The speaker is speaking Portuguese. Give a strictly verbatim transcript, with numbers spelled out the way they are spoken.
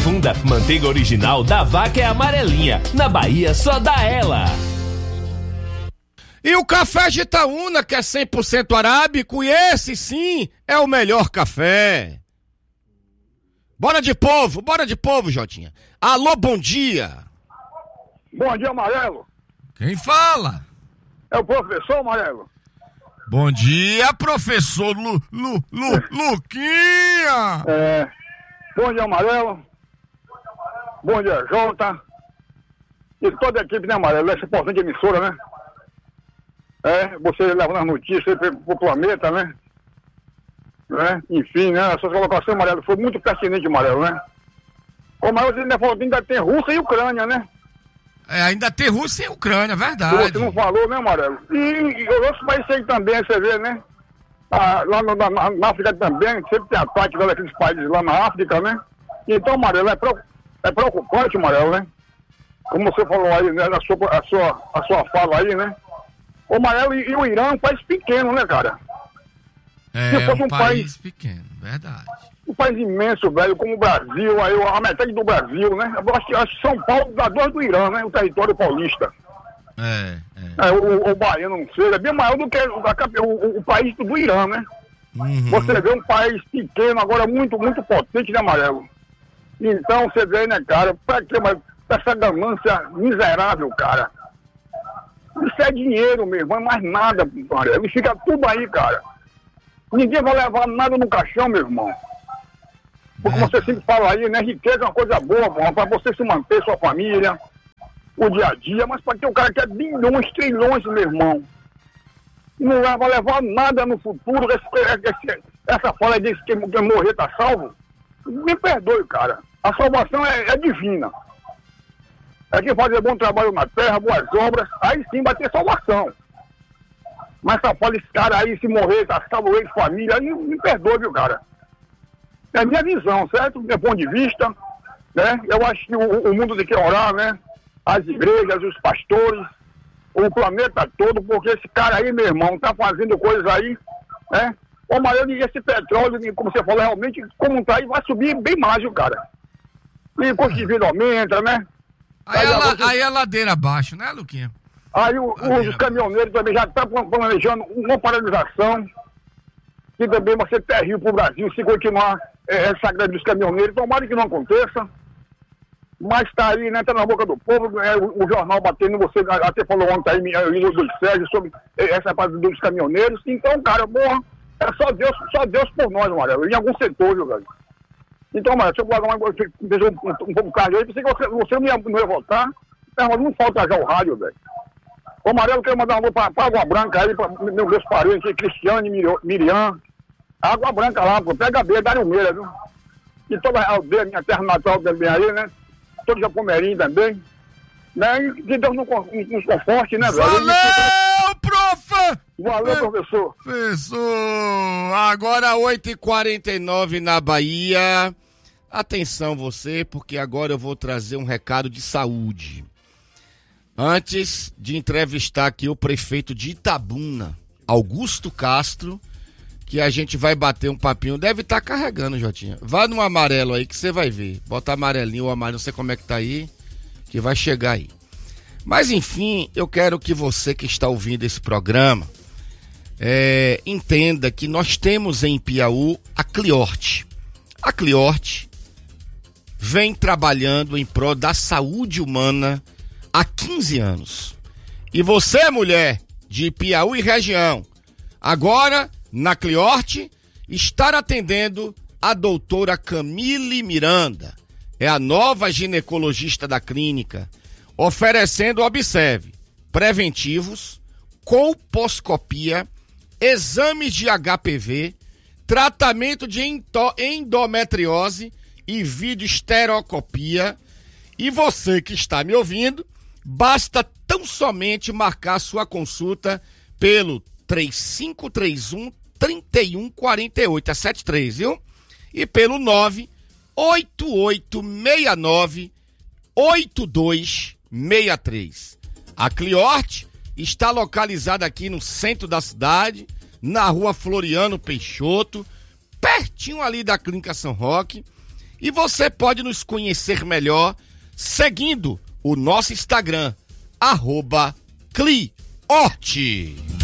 profunda. Manteiga original da vaca é amarelinha. Na Bahia só dá ela. E o café Gitaúna, que é cem por cento arábico, e esse sim é o melhor café. Bora de povo, bora de povo, Jotinha. Alô, bom dia. Bom dia, Amarelo. Quem fala? É o professor Amarelo. Bom dia, professor Lu, Lu, Lu, Luquinha. É, bom dia, Amarelo. Bom dia, Jota. E toda a equipe, né, Amarelo? Essa importante emissora, né? É, você levando as notícias para o planeta, né? né? Enfim, né? A sua colocação, Amarelo, foi muito pertinente, Amarelo, né? Como você ainda falou, ainda tem Rússia e Ucrânia, né? É, ainda tem Rússia e Ucrânia, verdade. Você não falou, né, Amarelo? E, e outros países aí também, você vê, né? Ah, lá no, na, na África também, sempre tem ataque lá daqueles países lá na África, né? Então, Amarelo, é, pro, é preocupante, Amarelo, né? Como você falou aí, né? A sua, a sua, a sua fala aí, né? O Amarelo e, e o Irã é um país pequeno, né, cara? É, Se fosse um um país, país pequeno, verdade. Um país imenso, velho, como o Brasil, aí, a metade do Brasil, né? Eu acho que, acho que São Paulo dá dois do Irã, né? O território paulista. É, é. é o, o baiano, não sei, é bem maior do que o, a, o, o país do Irã, né? Uhum. Você vê um país pequeno, agora muito, muito potente, né, Amarelo? Então, você vê, né, cara, pra que essa ganância miserável, cara? Isso é dinheiro mesmo, é mais nada, Amarelo. E fica tudo aí, cara. Ninguém vai levar nada no caixão, meu irmão. Porque é. Você sempre fala aí, né? Riqueza é uma coisa boa, para você se manter, sua família, o dia a dia, mas para ter um cara que é bilhões, trilhões, meu irmão. Não vai levar nada no futuro. Esse, esse, essa fala de que morrer tá salvo. Me perdoe, cara. A salvação é, é divina. É que fazer bom trabalho na terra, boas obras, aí sim vai ter salvação. Mas essa fala, esse cara aí, se morrer, tá salvo ele, família, aí me perdoe, viu, cara? É a minha visão, certo? Meu ponto de vista, né? Eu acho que o, o mundo tem que orar, né? As igrejas, os pastores, o planeta todo, porque esse cara aí, meu irmão, tá fazendo coisas aí, né? O Amarelo, e esse petróleo, como você falou, realmente, como tá aí, vai subir bem mais, viu, cara? E o custo de vida aumenta, né? Aí, aí, a, você... aí a ladeira abaixo, né, Luquinha? Aí o, os caminhoneiros também já estão planejando uma paralisação, que também vai ser terrível para o Brasil se continuar é, essa greve dos caminhoneiros. Tomara que não aconteça, mas está aí, né? Está na boca do povo, é, o, o jornal batendo, você até falou ontem aí, aí do Sérgio, sobre essa parte dos caminhoneiros. Então, cara, porra, é só Deus, só Deus por nós, Amarelo, em algum setor, viu, velho? Então, Amarelo, se eu guardar uma coisa, um, um, um pouco tarde aí, pensei que você, você não, ia, não ia voltar, mas não falta já o rádio, velho. O Amarelo, quero mandar um alô para Água Branca aí, para meus parentes aqui, Cristiane, Miriam. Água Branca lá, pô, pega B, Dário Meira, viu? E toda a aldeia, minha terra natal também aí, né? Todo Japomerinho também. Né? E que Deus nos conforte, né, velho? Valeu, profe! Valeu, professor! Professor! Agora oito e quarenta e nove na Bahia. Atenção você, porque agora eu vou trazer um recado de saúde. Antes de entrevistar aqui o prefeito de Itabuna, Augusto Castro, que a gente vai bater um papinho, deve estar tá carregando, Jotinha. Vá no amarelo aí que você vai ver. Bota amarelinho ou amarelo, não sei como é que tá aí, que vai chegar aí. Mas enfim, eu quero que você que está ouvindo esse programa é, entenda que nós temos em Piauí a Cliorte. A Cliorte vem trabalhando em prol da saúde humana há quinze anos. E você, mulher de Piauí e região, agora na Cliorte, estar atendendo a doutora Camille Miranda, é a nova ginecologista da clínica, oferecendo, observe, preventivos, colposcopia, exames de H P V, tratamento de endo- endometriose e videoestereoscopia. E você que está me ouvindo, basta tão somente marcar sua consulta pelo três cinco três um, três um quatro oito, é setenta e três, viu? E pelo nove oito oito seis nove oito dois seis três. A Cliorte está localizada aqui no centro da cidade, na rua Floriano Peixoto, pertinho ali da Clínica São Roque. E você pode nos conhecer melhor seguindo o nosso Instagram, arroba Cliorte.